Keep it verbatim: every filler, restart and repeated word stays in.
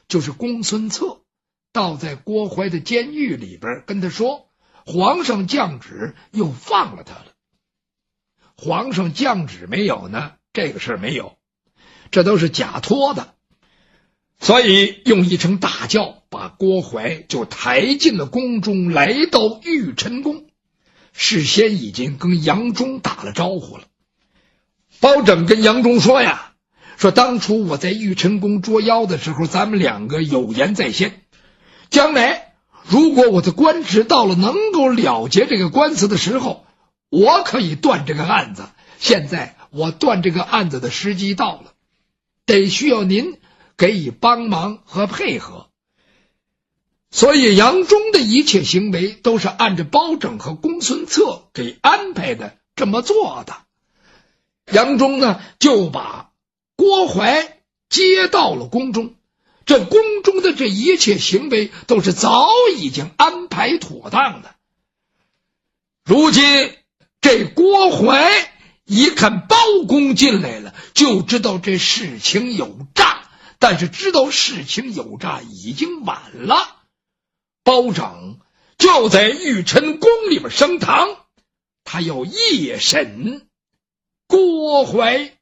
就是公孙策，倒在郭淮的监狱里边，跟他说皇上降旨又放了他了。皇上降旨没有呢？这个事儿没有，这都是假托的。所以用一声大叫，把郭淮就抬进了宫中，来到玉宸宫。事先已经跟杨忠打了招呼了。包拯跟杨忠说呀，说当初我在玉宸宫捉妖的时候，咱们两个有言在先，将来如果我的官职到了能够了结这个官司的时候，我可以断这个案子。现在我断这个案子的时机到了，得需要您给予帮忙和配合。所以杨忠的一切行为都是按照包拯和公孙策给安排的这么做的。杨忠呢，就把郭淮接到了宫中，这宫中的这一切行为都是早已经安排妥当的。如今这郭淮一看包公进来了，就知道这事情有诈，但是知道事情有诈已经晚了。包拯就在玉宸宫里边升堂，他要夜审郭淮。